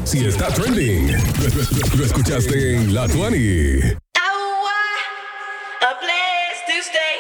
Si está trending, lo escuchaste en La Tuani.